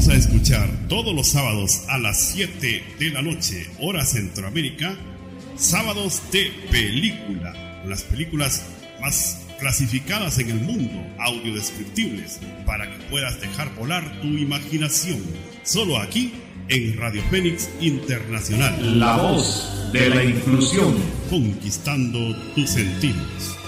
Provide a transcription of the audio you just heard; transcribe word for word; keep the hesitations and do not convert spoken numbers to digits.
Vamos a escuchar todos los sábados a las siete de la noche, hora Centroamérica, sábados de película, las películas más clasificadas en el mundo, audiodescriptibles, para que puedas dejar volar tu imaginación. Solo aquí en Radio Fénix Internacional. La voz de la inclusión. Conquistando tus sentidos.